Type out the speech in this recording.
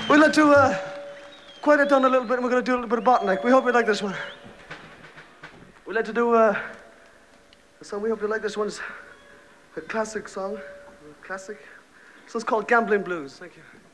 We'd like to quiet it down a little bit, and we're going to do a little bit of Bottleneck. We hope you like this one. We'd like to do a song. We hope you like this one. It's a classic song. Classic. So it's called Gambling Blues. Thank you.